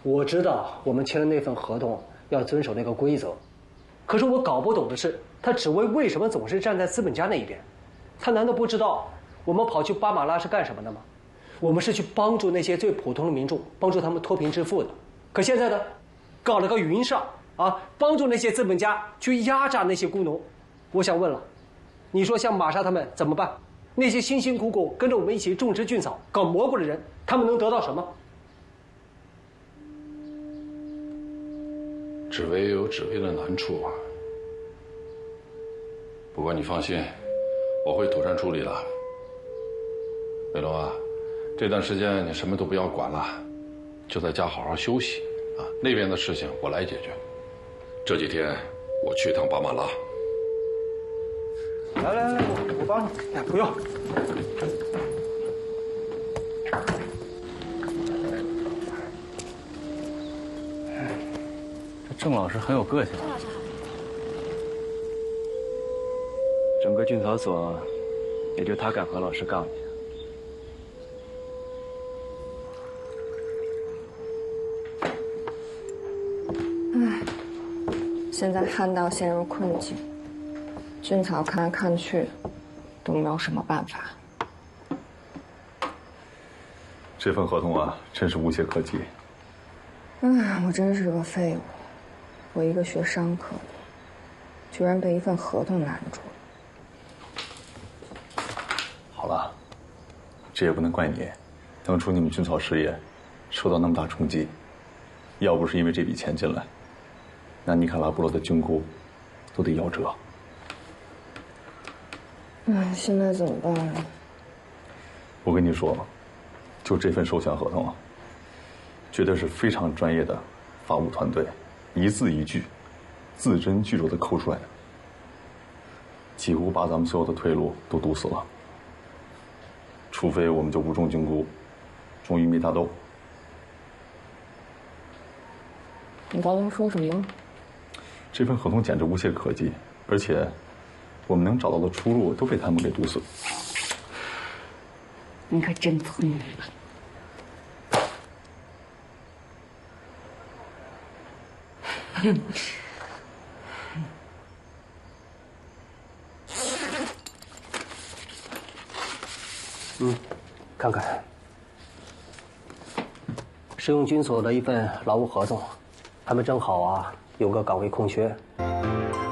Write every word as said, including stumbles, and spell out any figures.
我知道我们签的那份合同要遵守那个规则，可是我搞不懂的是，他只为为什么总是站在资本家那一边？他难道不知道我们跑去巴马拉是干什么的吗？我们是去帮助那些最普通的民众，帮助他们脱贫致富的。可现在呢，搞了个云上啊，帮助那些资本家去压榨那些雇农。我想问了，你说像玛莎他们怎么办？那些辛辛苦苦跟着我们一起种植菌草、搞蘑菇的人，他们能得到什么？ 紫薇也有紫薇的难处啊。不过你放心，我会妥善处理的。伟龙啊，这段时间你什么都不要管了，就在家好好休息啊。那边的事情我来解决。这几天我去趟巴马拉。 来来来，我我帮你。哎，不用。 这郑老师很有个性。 郑老师好。 整个菌草所，也就他敢和老师杠去。 唉，现在汉道陷入困境，菌草看来看去都没有什么办法。 这份合同啊，真是无懈可击。 唉，我真是个废物，我一个学商科的，居然被一份合同难住了。 好了，这也不能怪你，当初你们菌草事业受到那么大冲击，要不是因为这笔钱进来，那尼卡拉部落的菌菇都得夭折。 唉，现在怎么办呢？ 我跟你说，就这份授权合同啊，绝对是非常专业的法务团队，一字一句，字斟句酌的抠出来的，几乎把咱们所有的退路都堵死了。除非我们就不种菌菇，种玉米大豆。 你刚才说什么？ 这份合同简直无懈可击，而且我们能找到的出路都被他们给堵死。 你可真聪明。 嗯，看看，是用军所的一份劳务合同，他们正好啊有个岗位空缺。